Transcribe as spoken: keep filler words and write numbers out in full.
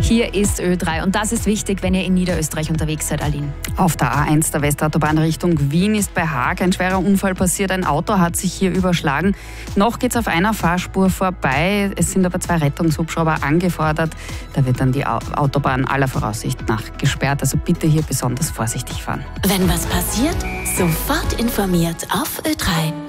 Hier ist Ö drei und das ist wichtig, wenn ihr in Niederösterreich unterwegs seid, Aline. Auf der A eins der Westautobahn Richtung Wien ist bei Haag ein schwerer Unfall passiert. Ein Auto hat sich hier überschlagen. Noch geht es auf einer Fahrspur vorbei. Es sind aber zwei Rettungshubschrauber angefordert. Da wird dann die Autobahn aller Voraussicht nach gesperrt. Also bitte hier besonders vorsichtig fahren. Wenn was passiert, sofort informiert auf Ö drei.